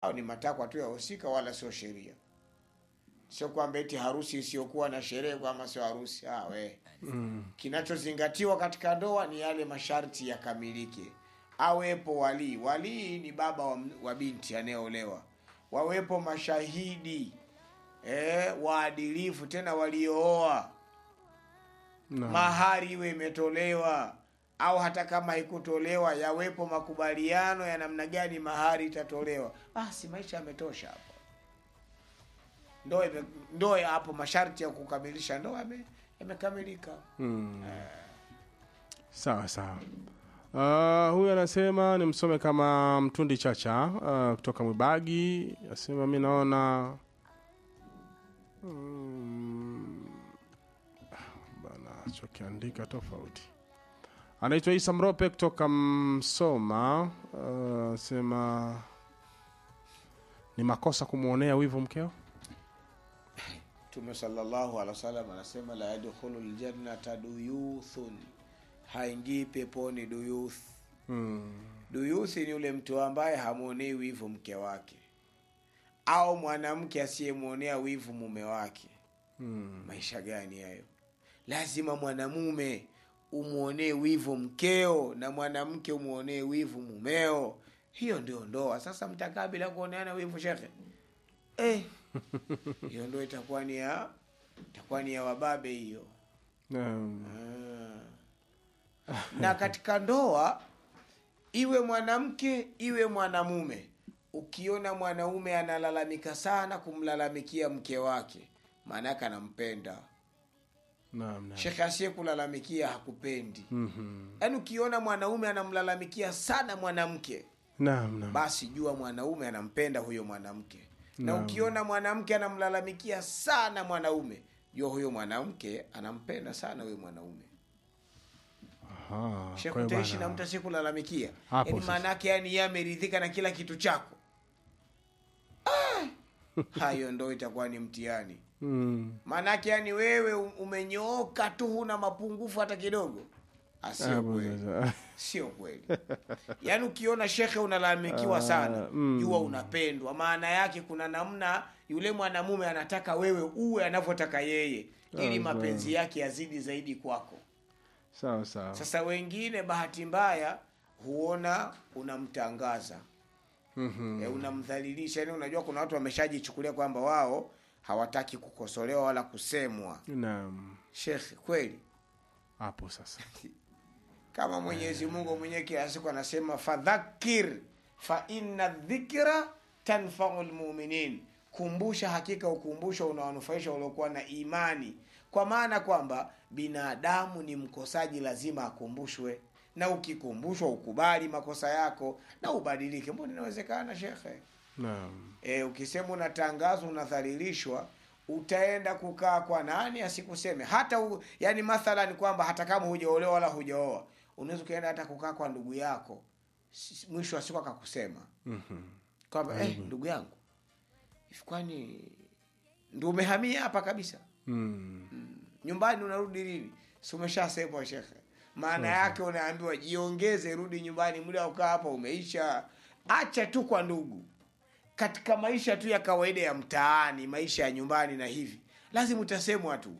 au ni matakwa tu ya husika, wala sio sheria. Sio kwamba eti harusi isiyokuwa na sherehe kama sio harusi. Kinachozingatiwa katika ndoa ni yale masharti yakamilike. Awepo wali. Wali ni baba wa binti anayeolewa. Wawepo mashahidi waadilifu, tena waliooa. Mahari iwe imetolewa, au hata kama haikutolewa yawepo makubaliano ya namna gani mahari itatolewa. Basi maisha yametosha hapo. Ndoa hapo, masharti ya kukamilisha ndoa yamekamilika. Sawa sawa. Huyu anasema nimsome kama Mtundi Chacha kutoka Mwibagi. Anasema mimi naona bana chokiandika tofauti. Anaitwa Isa Mrope kutoka Msoma. Anasema ni makosa kumuonea wivu mkeo? Mtume sallallahu alaihi wasallam anasema la yadkhulul jannata duyuthun, haingii peponi duyuth. Duyuth ni yule mtu ambaye hamuonei wivu mke wake, au mwanamke asiyemuonea wivu mume wake. Maisha gani hayo? Lazima mwanamume umuonee wivu mkeo na mwanamke umuonee wivu mumeo. Hiyo ndio ndoa. Sasa mtakaa bila kuoneana wivu, shekhe? Hiyo ndio itakuwa ni ya wababe hiyo. Na katika ndoa, iwe mwanamke iwe mwanamume, ukiona mwanaume analalamika sana kumlalamikia mke wake, maana yake anampenda. Shekhe asiye kulalamikia hakupendi. Yaani ukiona mwanaume anamlalamikia sana mwanamke, basi jua mwanaume anampenda huyo mwanamke. Na ukiona mwanamke anamlalamikia sana mwanaume, jua huyo mwanamke anampenda sana huyo mwanaume. Shekhe, utaishi na mtu asikulalamikia, yaani maana yake yeye ameridhika na kila kitu chako. Hayo ndio itakuwa ni mtihani. Maana yake yani wewe umenyooka tu, huna mapungufu hata kidogo. Sio kweli. Sio kweli. Yaani ukiona shekhe unalalamikiwa sana, jua unapendwa. Maana yake kuna namna yule mwanamume anataka wewe uwe anavyotaka yeye, ili mapenzi yake yazidi zaidi kwako. Sawa sawa. Sasa wengine bahati mbaya huona unamtangaza. Unamdhalilisha. Yaani unajua kuna watu wameshajichukulia kwamba wao hawataki kukosolewa wala kusemwa. Sheikh, kweli hapo sasa. Kama Mwenyezi Mungu mwenyewe kila siku anasema fadhakir fa inna dhikra tanfa'ul mu'minin, kumbusha, hakika ukumbusho unawanufaisha waliokuwa na imani. Kwa maana kwamba binadamu ni mkosaji, lazima akumbushwe, na ukikumbushwa ukubali makosa yako na ubadilike. Mbona inawezekana shekhe? Ukisema unatangazwa unadhalilishwa, utaenda kukaa kwa nani asikuseme? Hata yani mathalan kwamba hata kama hujaolewa wala hujaoa, unaweza kaenda hata kukaa kwa ndugu yako, mwisho wa siku akakusema kwamba ndugu yangu, kwani ndio umehamia hapa kabisa? Nyumbani unarudi lini? Si umeshasema shekhe? Maana yake unaambiwa jiongeze, rudi nyumbani, muda ukaa hapa umeisha. Acha tu kwa ndugu. Katika maisha tu ya kawaida ya mtaani, maisha ya nyumbani na hivi, lazima utasemwa tu.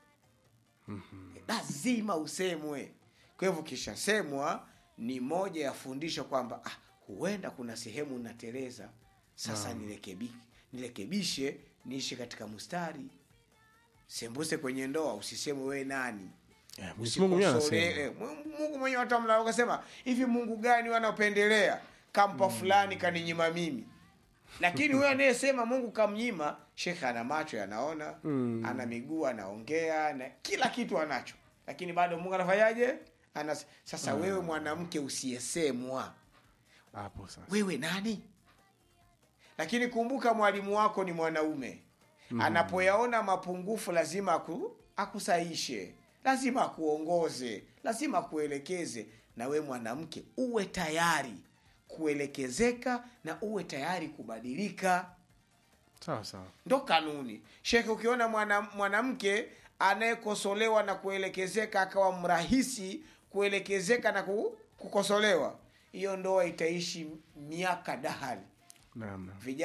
Lazima usemwe. Kwa hivyo kisha semwa ni moja ya fundisho kwamba huenda kuna sehemu nateleza. Sasa nirekebishe, niishi katika sembuse kwenye ndoa, usisemwe wewe nani. Mungu mwenyewe watu wakasema, hivi Mungu gani wanapendelea? Kampa fulani kaninyima mimi. Lakini huyo anayesema Mungu kamnyima, shekha ana macho yanaona, ana miguu anaongea, na kila kitu anacho, lakini bado Mungu anafanyaje? Sasa wewe mwanamke usiyesemwa, hapo sasa wewe nani? Lakini kumbuka mwalimu wako ni mwanaume. Anapoyaona mapungufu lazima akusaishe, lazima akuongoze, lazima kuelekeze. Na we mwanamke uwe tayari kuelekezeka na uwe tayari kubadilika. Sawa sawa. Ndo kanuni. Shekhe, ukiona mwanamke anayekosolewa na kuelekezeka akawa mrahisi kuelekezeka na kukosolewa, hiyo ndoa itaishi miaka dahali. Naam. Vijana